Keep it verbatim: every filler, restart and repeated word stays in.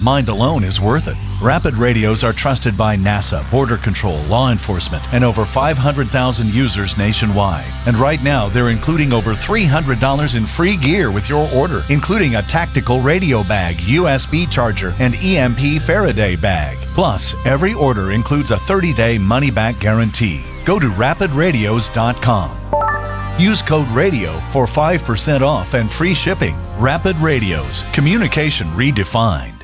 Mind alone is worth it. Rapid radios are trusted by NASA, Border Control, law enforcement, and over five hundred thousand users nationwide. And right now, they're including over three hundred dollars in free gear with your order, including a tactical radio bag, U S B charger, and E M P Faraday bag. Plus, every order includes a thirty day money-back guarantee. Go to rapid radios dot com. Use code RADIO for five percent off and free shipping. Rapid Radios, communication redefined.